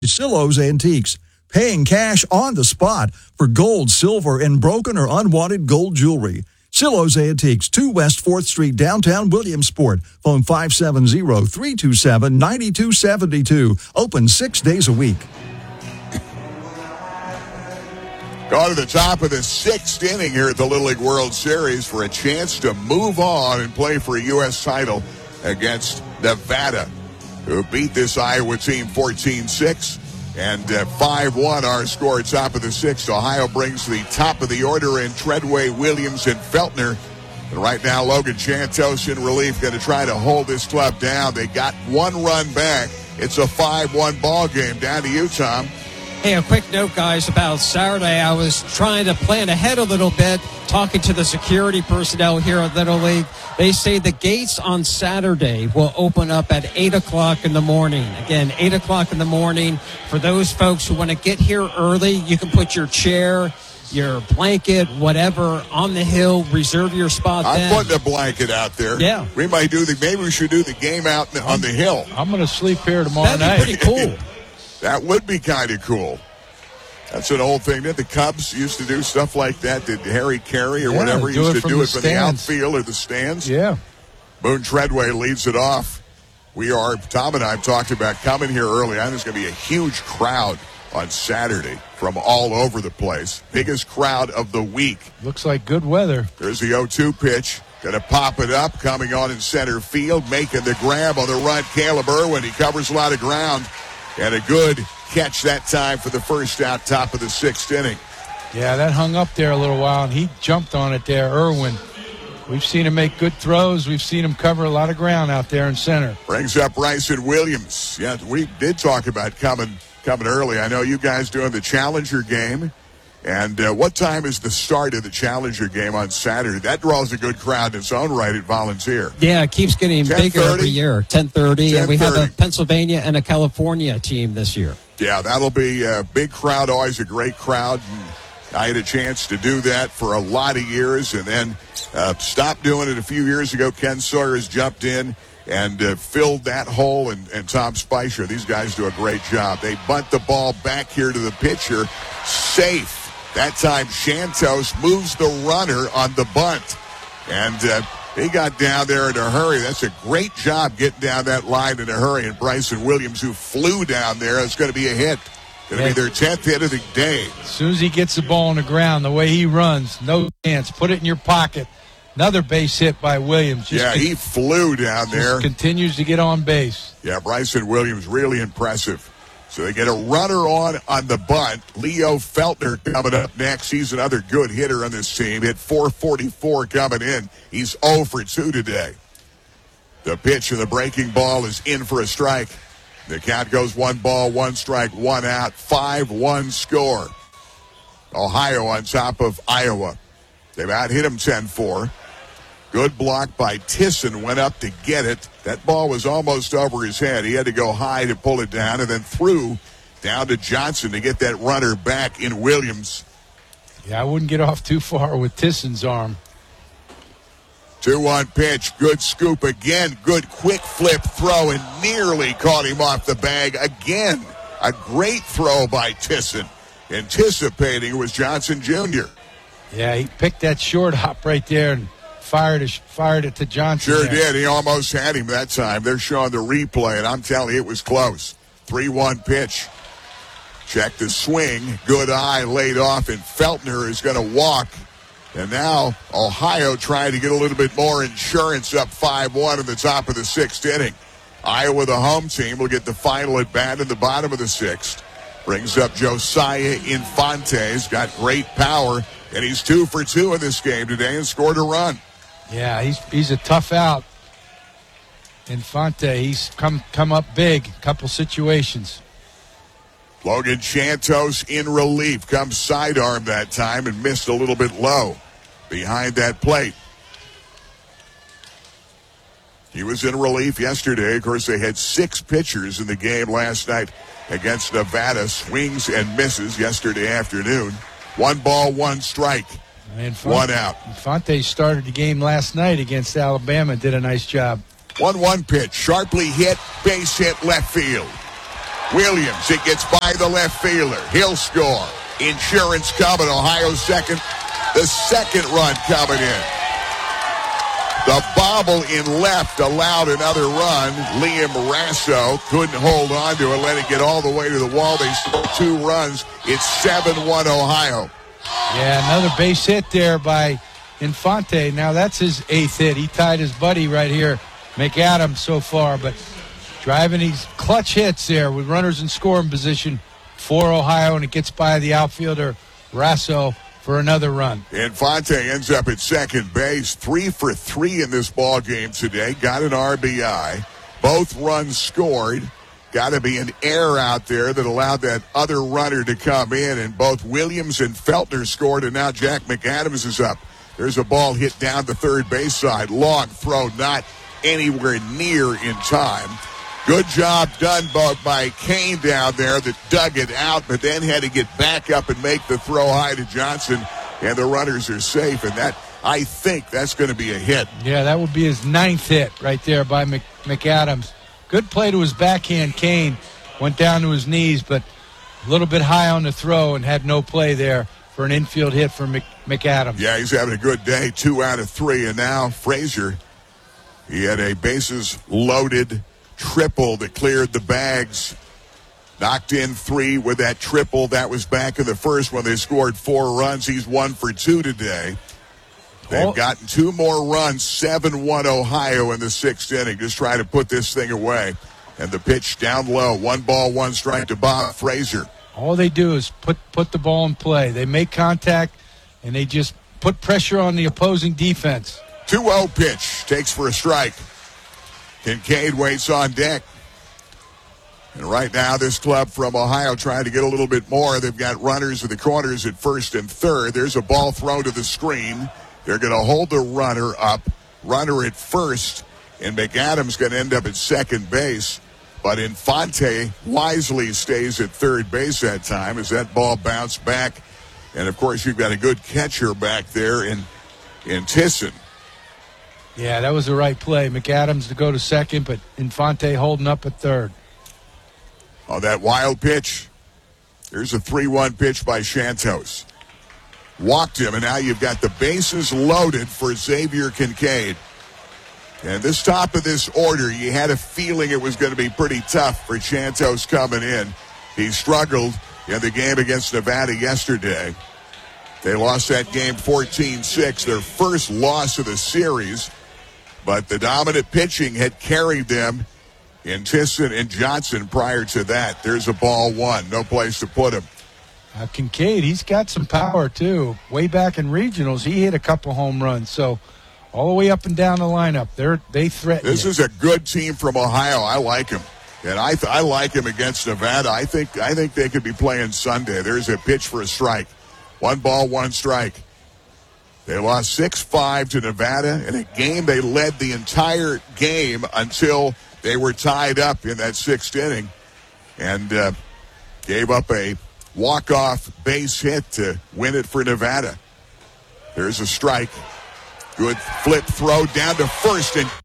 Silos Antiques, paying cash on the spot for gold, silver, and broken or unwanted gold jewelry. Silos Antiques, 2 West 4th Street, downtown Williamsport. Phone 570-327-9272. Open 6 days a week. Go to the top of the 6th inning here at the Little League World Series for a chance to move on and play for a U.S. title against Nevada, who beat this Iowa team 14-6. And 5-1 our score, top of the 6th. Ohio brings the top of the order in Treadway, Williams, and Feltner. And right now, Logan Chantos in relief, going to try to hold this club down. They got 1 run back. It's a 5-1 ball game. Down to you, Tom. Hey, a quick note, guys, about Saturday. I was trying to plan ahead a little bit, talking to the security personnel here at Little League. They say the gates on Saturday will open up at 8 o'clock in the morning. Again, 8 o'clock in the morning. For those folks who want to get here early, you can put your chair, your blanket, whatever, on the hill. Reserve your spot then. I'm putting a blanket out there. Yeah. We might maybe we should do the game out on the hill. I'm going to sleep here tomorrow night. That'd be pretty cool. That would be kind of cool. That's an old thing. Did the Cubs used to do stuff like that? Did Harry Carey or whatever used to do it from the outfield or the stands? Yeah. Boone Treadway leads it off. Tom and I have talked about coming here early. I think there's going to be a huge crowd on Saturday from all over the place. Biggest crowd of the week. Looks like good weather. There's the 0-2 pitch. Going to pop it up. Coming on in center field. Making the grab on the run. Caleb Irwin. He covers a lot of ground. And a good catch that time for the first out, top of the 6th inning. Yeah, that hung up there a little while, and he jumped on it there, Irwin. We've seen him make good throws. We've seen him cover a lot of ground out there in center. Brings up Bryson Williams. Yeah, we did talk about coming early. I know you guys doing the Challenger game. And what time is the start of the Challenger game on Saturday? That draws a good crowd in its own right at Volunteer. Yeah, it keeps getting bigger every year. 10:30, and we have a Pennsylvania and a California team this year. Yeah, that'll be a big crowd, always a great crowd. And I had a chance to do that for a lot of years and then stopped doing it a few years ago. Ken Sawyer has jumped in and filled that hole, and Tom Spicer. These guys do a great job. They bunt the ball back here to the pitcher. Safe. That time, Chantos moves the runner on the bunt. And he got down there in a hurry. That's a great job getting down that line in a hurry. And Bryson Williams, who flew down there, is going to be a hit. Going to be their 10th hit of the day. As soon as he gets the ball on the ground, the way he runs, no chance. Put it in your pocket. Another base hit by Williams. He flew down there. Continues to get on base. Yeah, Bryson Williams, really impressive. So they get a runner on the bunt. Leo Feltner coming up next. He's another good hitter on this team. Hit .444 coming in. He's 0 for 2 today. The pitch and the breaking ball is in for a strike. The count goes 1 ball, 1 strike, 1 out. 5-1 score. Ohio on top of Iowa. They've out-hit him 10-4. Good block by Tisson, went up to get it. That ball was almost over his head. He had to go high to pull it down and then threw down to Johnson to get that runner back in Williams. Yeah, I wouldn't get off too far with Tisson's arm. 2-1 pitch, good scoop again, good quick flip throw and nearly caught him off the bag again. A great throw by Tisson. Anticipating was Johnson Jr. Yeah, he picked that short hop right there and fired it to Johnson. Sure did. He almost had him that time. They're showing the replay, and I'm telling you, it was close. 3-1 pitch. Check the swing. Good eye laid off, and Feltner is going to walk. And now Ohio trying to get a little bit more insurance, up 5-1 in the top of the 6th inning. Iowa, the home team, will get the final at bat in the bottom of the 6th. Brings up Josiah Infante. He's got great power, and he's 2 for 2 in this game today and scored a run. Yeah, he's a tough out. Infante, he's come up big, couple situations. Logan Chantos in relief, comes sidearm that time and missed a little bit low behind that plate. He was in relief yesterday. Of course, they had 6 pitchers in the game last night against Nevada. Swings and misses yesterday afternoon. 1 ball, 1 strike. 1 out. Infante started the game last night against Alabama. Did a nice job. 1-1 pitch. Sharply hit. Base hit left field. Williams, it gets by the left fielder. He'll score. Insurance coming. Ohio second. The second run coming in. The bobble in left allowed another run. Liam Rasso couldn't hold on to it, let it get all the way to the wall. They scored 2 runs. It's 7-1 Ohio. Yeah, another base hit there by Infante. Now that's his 8th hit. He tied his buddy right here, McAdams, so far. But driving these clutch hits there with runners in scoring position for Ohio, and it gets by the outfielder Rasso for another run. Infante ends up at second base, 3 for 3 in this ball game today. Got an RBI. Both runs scored. Got to be an error out there that allowed that other runner to come in. And both Williams and Feltner scored, and now Jack McAdams is up. There's a ball hit down the third base side. Long throw, not anywhere near in time. Good job done by Kane down there that dug it out, but then had to get back up and make the throw high to Johnson, and the runners are safe. And that, I think that's going to be a hit. Yeah, that would be his 9th hit right there by McAdams. Good play to his backhand. Kane went down to his knees, but a little bit high on the throw and had no play there for an infield hit for McAdams. Yeah, he's having a good day, 2 out of 3. And now Frazier, he had a bases loaded triple that cleared the bags. Knocked in 3 with that triple. That was back in the first when they scored 4 runs. He's 1 for 2 today. They've gotten 2 more runs, 7-1 Ohio in the 6th inning. Just trying to put this thing away. And the pitch down low. 1 ball, 1 strike to Bob Frazier. All they do is put the ball in play. They make contact, and they just put pressure on the opposing defense. 2-0 pitch. Takes for a strike. Kincaid waits on deck. And right now, this club from Ohio trying to get a little bit more. They've got runners in the corners at first and third. There's a ball thrown to the screen. They're going to hold the runner up. Runner at first. And McAdams going to end up at second base. But Infante wisely stays at third base that time as that ball bounced back. And, of course, you've got a good catcher back there in Tisson. Yeah, that was the right play. McAdams to go to second, but Infante holding up at third. Oh, that wild pitch. There's a 3-1 pitch by Santos. Walked him, and now you've got the bases loaded for Xavier Kincaid. And this top of this order, you had a feeling it was going to be pretty tough for Santos coming in. He struggled in the game against Nevada yesterday. They lost that game 14-6, their first loss of the series. But the dominant pitching had carried them in Tisson and Johnson prior to that. There's a ball 1. No place to put him. Kincaid, he's got some power, too. Way back in regionals, he hit a couple home runs. So all the way up and down the lineup, they threaten. This is a good team from Ohio. I like him. And I like him against Nevada. I think they could be playing Sunday. There's a pitch for a strike. 1 ball, 1 strike. They lost 6-5 to Nevada in a game they led the entire game until they were tied up in that 6th inning and gave up a walk-off base hit to win it for Nevada. There's a strike. Good flip throw down to first, and